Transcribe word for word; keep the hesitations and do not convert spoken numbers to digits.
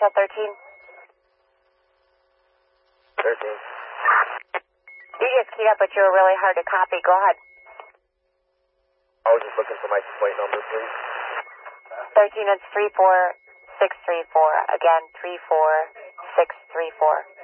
Hotel thirteen? thirteen. You just keyed up, but you were really hard to copy. Go ahead. I was just looking for my plate number, please. thirteen, it's three four six three four. Again, three four six three four.